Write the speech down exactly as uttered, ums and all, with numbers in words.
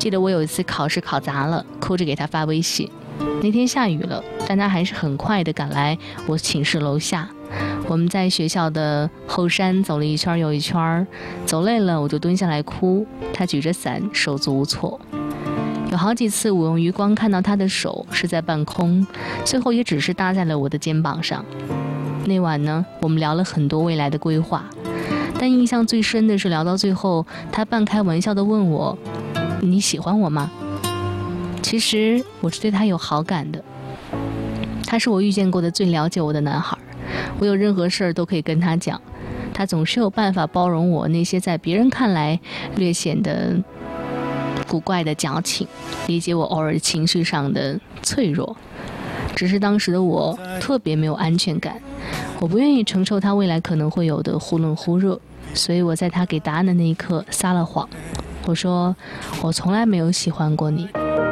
记得我有一次考试考砸了，哭着给他发微信。那天下雨了，但他还是很快地赶来我寝室楼下。我们在学校的后山走了一圈又一圈，走累了我就蹲下来哭，他举着伞手足无措。有好几次我用余光看到他的手是在半空，最后也只是搭在了我的肩膀上。那晚呢，我们聊了很多未来的规划，但印象最深的是聊到最后，他半开玩笑地问我：你喜欢我吗？其实我是对他有好感的，他是我遇见过的最了解我的男孩，我有任何事儿都可以跟他讲，他总是有办法包容我那些在别人看来略显得古怪的矫情，理解我偶尔情绪上的脆弱。只是当时的我特别没有安全感，我不愿意承受他未来可能会有的忽冷忽热，所以我在他给答案的那一刻撒了谎，我说我从来没有喜欢过你。